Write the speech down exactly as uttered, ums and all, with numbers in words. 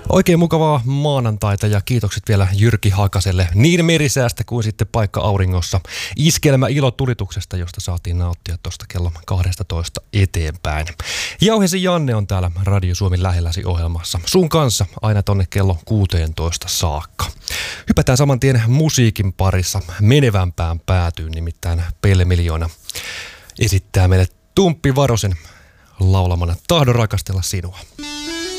Oikein mukavaa maanantaita ja kiitokset vielä Jyrki Hakaselle niin merisäästä kuin sitten paikka auringossa. Iskelmä ilotulituksesta, josta saatiin nauttia tuosta kello kaksitoista eteenpäin. Jauhesi Janne on täällä Radio Suomen lähelläsi ohjelmassa. Sun kanssa aina tonne kello kuusitoista saakka. Hypätään saman tien musiikin parissa menevämpään päätyyn, nimittäin Pelle Miljoona esittää meille Tumppi Varosen laulamana Tahdon rakastella sinua.